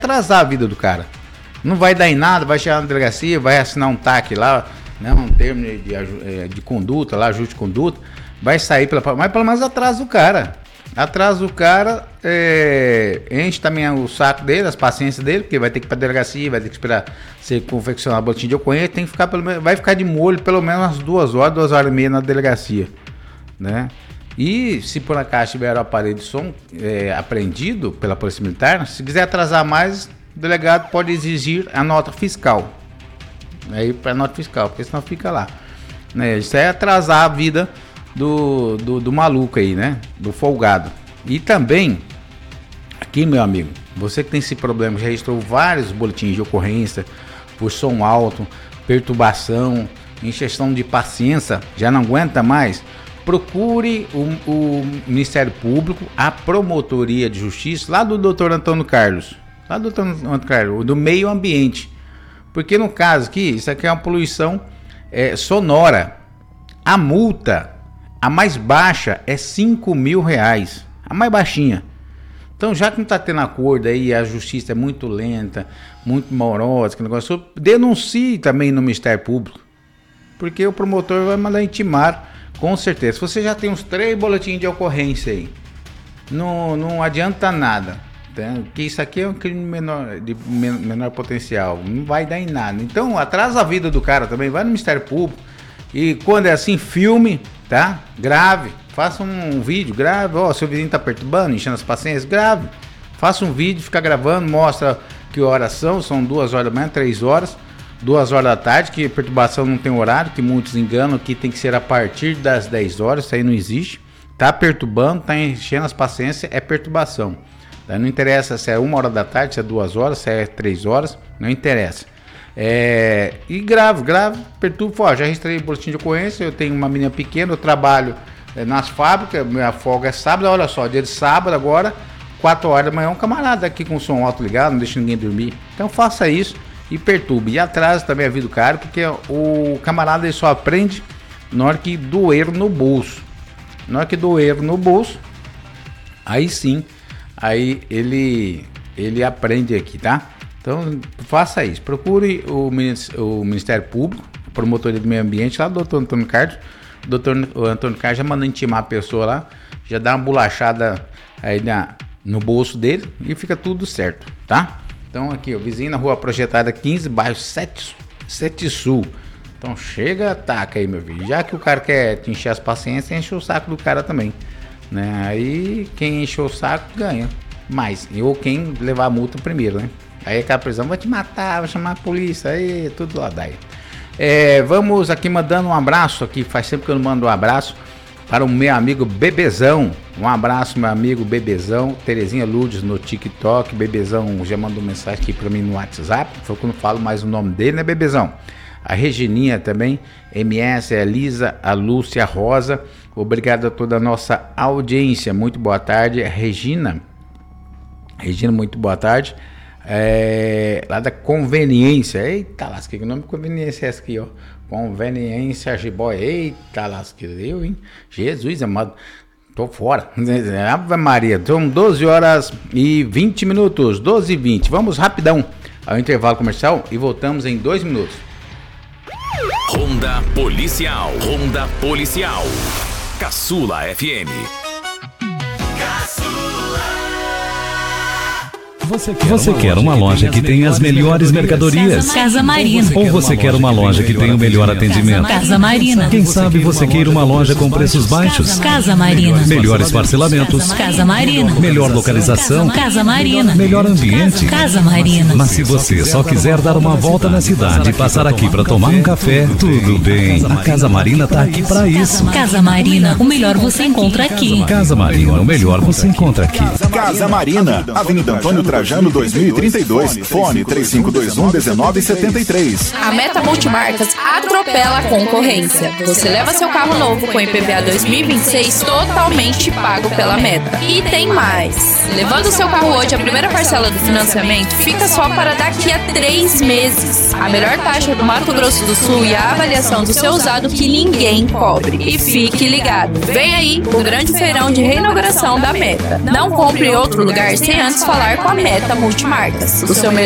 atrasar a vida do cara. Não vai dar em nada, vai chegar na delegacia, vai assinar um TAC lá, né, um termo de conduta, lá, ajuste de conduta, vai sair mas pelo menos atrasa o cara. Atrasa o cara, enche também o saco dele, as paciências dele, porque vai ter que ir pra delegacia, vai ter que esperar ser confeccionado boletim de ocorrência, tem que ficar vai ficar de molho pelo menos umas 2 horas, 2 horas e meia na delegacia, né? E se por acaso tiver o aparelho de som apreendido pela Polícia Militar, se quiser atrasar mais, o delegado pode exigir a nota fiscal. Aí para nota fiscal, porque senão fica lá. Né? Isso é atrasar a vida do maluco aí, né? Do folgado. E também, aqui, meu amigo, você que tem esse problema, já registrou vários boletins de ocorrência por som alto, perturbação, injeção de paciência, já não aguenta mais. Procure o Ministério Público, a Promotoria de Justiça, lá do Dr. Antônio Carlos, do meio ambiente. Porque no caso aqui, isso aqui é uma poluição sonora. A multa, a mais baixa, é R$5.000, a mais baixinha. Então, já que não está tendo acordo aí, a justiça é muito lenta, muito morosa, que negócio, denuncie também no Ministério Público. Porque o promotor vai mandar intimar. Com certeza. Se você já tem uns 3 boletins de ocorrência aí, não adianta nada. Tá? Porque isso aqui é um crime de menor potencial. Não vai dar em nada. Então, atrasa a vida do cara também. Vai no Ministério Público. E quando é assim, filme, tá? Grave. Faça um vídeo, grave. Seu vizinho tá perturbando, enchendo as paciências, grave. Faça um vídeo, fica gravando, mostra que horas são 2 horas da manhã, 3 horas. 2 horas da tarde, que perturbação não tem horário, que muitos enganam, que tem que ser a partir das 10 horas, isso aí não existe. Tá perturbando, tá enchendo as paciências, é perturbação. Daí não interessa se é 1 hora da tarde, se é 2 horas, se é 3 horas, não interessa. E grave, perturba. Já registrei boletim de ocorrência, eu tenho uma menina pequena, eu trabalho nas fábricas, minha folga é sábado, olha só, dia de sábado agora, 4 horas da manhã, um camarada aqui com o som alto ligado, não deixa ninguém dormir. Então faça isso. E perturbe. E atrasa também a vida do cara, porque o camarada ele só aprende na hora que doer no bolso. Na hora que doer no bolso, aí sim, aí ele aprende aqui, tá? Então, faça isso. Procure o Ministério Público, a Promotoria do Meio Ambiente, lá do Dr. Antônio Carlos. O Dr. Antônio Carlos já manda intimar a pessoa lá, já dá uma bolachada aí no bolso dele e fica tudo certo, tá? Então aqui, o vizinho na Rua Projetada 15, bairro 7 Sul. Então chega, ataca aí, meu filho. Já que o cara quer te encher as paciências, enche o saco do cara também, né? Aí quem enche o saco ganha mais. Ou quem levar a multa primeiro, né? Aí aquela prisão vai te matar, vai chamar a polícia, aí tudo lá daí. Vamos aqui mandando um abraço aqui. Faz tempo que eu não mando um abraço para o meu amigo Bebezão. Um abraço, meu amigo Bebezão. Terezinha Lourdes no TikTok. Bebezão já mandou mensagem aqui para mim no WhatsApp. Foi que eu não falo mais o nome dele, né, Bebezão? A Regininha também. MS, a Elisa, a Lúcia, a Rosa. Obrigado a toda a nossa audiência. Muito boa tarde. Regina, muito boa tarde. Lá da Conveniência. Eita lasca, que nome de conveniência é essa aqui, ó? Conveniência Jiboia. Eita lasca, eu, hein? Jesus amado. Tô fora. Ave Maria. São 12 horas e 20 minutos. 12 e 20. Vamos rapidão ao intervalo comercial e voltamos em 2 minutos. Ronda Policial. Ronda Policial. Caçula FM. Você quer uma loja que tenha as melhores mercadorias? Casa Marina. Ou você quer uma loja que tenha o melhor atendimento? Casa Marina. Quem sabe você queira uma loja com preços baixos? Casa Marina. Melhores parcelamentos? Casa Marina. Melhor localização? Casa Marina. Melhor ambiente? Casa Marina. Mas se você só quiser dar uma volta na cidade e passar aqui para tomar um café, tudo bem. A Casa Marina tá aqui para isso. Casa Marina, o melhor você encontra aqui. Casa Marina, o melhor você encontra aqui. Casa Marina, Avenida Antônio Trajano 2032, fone 3521-1973. A Meta Multimarcas atropela a concorrência. Você leva seu carro novo com IPVA 2026 totalmente pago pela Meta. E tem mais. Levando seu carro hoje, a primeira parcela do financiamento fica só para daqui a 3 meses. A melhor taxa do Mato Grosso do Sul e a avaliação do seu usado que ninguém cobre. E fique ligado. Vem aí o grande feirão de reinauguração da Meta. Não compre em outro lugar sem antes falar com a Meta. Meta Multimarcas. O seu melhor